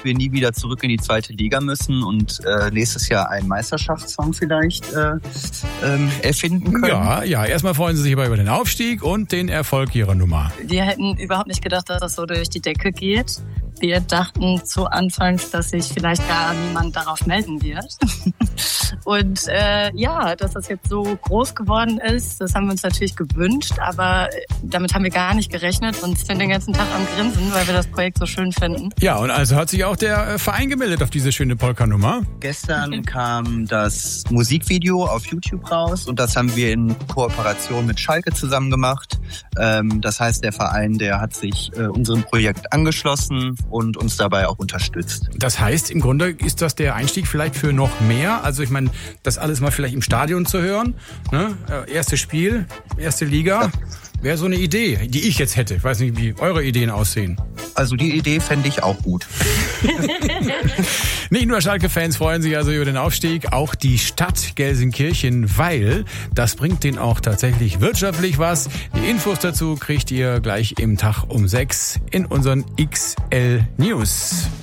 dass wir nie wieder zurück in die 2. Liga müssen und nächstes Jahr einen Meisterschaftssong vielleicht erfinden können. Ja, erstmal freuen Sie sich aber über den Aufstieg und den Erfolg Ihrer Nummer. Wir hätten überhaupt nicht gedacht, dass das so durch die Decke geht. Wir dachten zu Anfangs, dass sich vielleicht gar niemand darauf melden wird. Und dass das jetzt so groß geworden ist, das haben wir uns natürlich gewünscht, aber damit haben wir gar nicht gerechnet und sind den ganzen Tag am Grinsen, weil wir das Projekt so schön finden. Ja, und also hat sich auch der Verein gemeldet auf diese schöne Polka-Nummer. Gestern kam das Musikvideo auf YouTube raus und das haben wir in Kooperation mit Schalke zusammen gemacht. Das heißt, der Verein, der hat sich unserem Projekt angeschlossen und uns dabei auch unterstützt. Das heißt, im Grunde ist das der Einstieg vielleicht für noch mehr. Also ich meine, das alles mal vielleicht im Stadion zu hören. Ne? Erstes Spiel, 1. Liga. Ja. Wäre so eine Idee, die ich jetzt hätte. Ich weiß nicht, wie eure Ideen aussehen. Also die Idee fände ich auch gut. Nicht nur Schalke-Fans freuen sich also über den Aufstieg, auch die Stadt Gelsenkirchen, weil das bringt denen auch tatsächlich wirtschaftlich was. Die Infos dazu kriegt ihr gleich im Tag um 6 in unseren XL News.